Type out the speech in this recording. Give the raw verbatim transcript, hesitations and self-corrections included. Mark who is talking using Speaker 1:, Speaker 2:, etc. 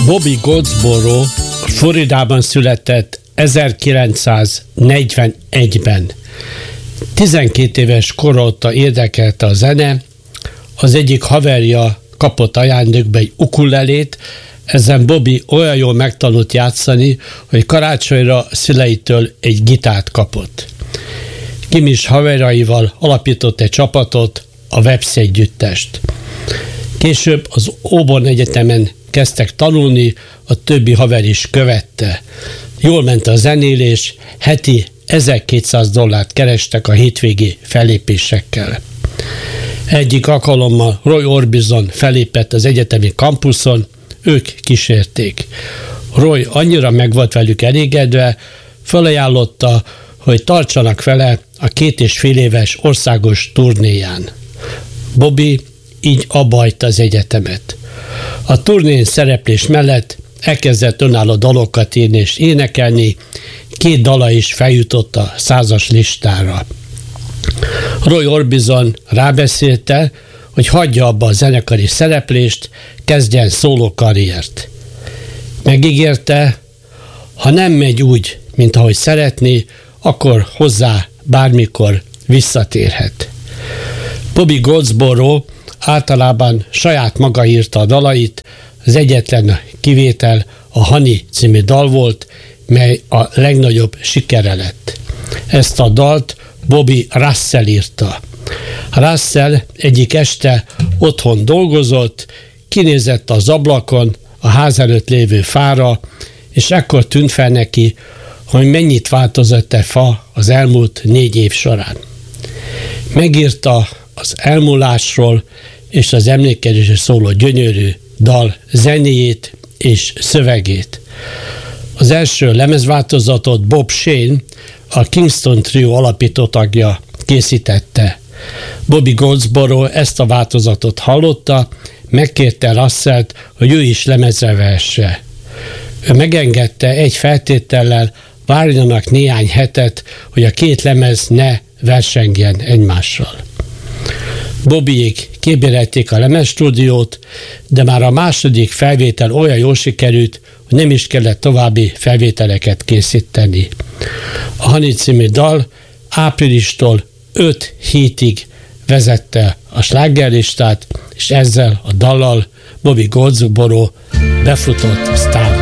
Speaker 1: Bobby Goldsboro Floridában született ezerkilencszáznegyvenegyben. tizenkét éves kora óta érdekelte a zene, az egyik haverja kapott ajándékba egy ukulelét, ezen Bobby olyan jól megtanult játszani, hogy karácsonyra szüleitől egy gitárt kapott. Kimis haverjaival alapított egy csapatot, a Webs együttest. Később az Auburn Egyetemen kezdtek tanulni, a többi haver is követte. Jól ment a zenélés, heti ezerkétszáz dollárt kerestek a hétvégi fellépésekkel. Egyik alkalommal Roy Orbison fellépett az egyetemi kampuszon, ők kísérték. Roy annyira meg volt velük elégedve, felajánlotta, hogy tartsanak vele a két és fél éves országos turnéján. Bobby így abbahagyta az egyetemet. A turnén szereplés mellett elkezdett önálló dalokat írni és énekelni, két dala is feljutott a százas listára. Roy Orbison rábeszélte, hogy hagyja abba a zenekari szereplést, kezdjen szóló karriert. Megígérte, ha nem megy úgy, mint ahogy szeretné, akkor hozzá bármikor visszatérhet. Bobby Goldsboro általában saját maga írta a dalait, az egyetlen kivétel a Honey című dal volt, mely a legnagyobb sikere lett. Ezt a dalt Bobby Russell írta. Russell egyik este otthon dolgozott, kinézett az ablakon a ház előtt lévő fára, és ekkor tűnt fel neki, hogy mennyit változott e fa az elmúlt négy év során. Megírta az elmúlásról és az emlékezésre szóló gyönyörű dal zenéjét és szövegét. Az első lemezváltozatot Bob Shane, a Kingston Trio alapító tagja készítette. Bobby Goldsboro ezt a változatot hallotta, megkérte Russellt, hogy ő is lemezre vesse. Ő megengedte egy feltétellel, várjanak néhány hetet, hogy a két lemez ne versengjen egymással. Bobbyék kibérelték a lemezstúdiót, de már a második felvétel olyan jól sikerült, hogy nem is kellett további felvételeket készíteni. A Honey című dal áprilistól öt hétig vezette a slágerlistát, és ezzel a dallal Bobby Goldsboro befutott sztár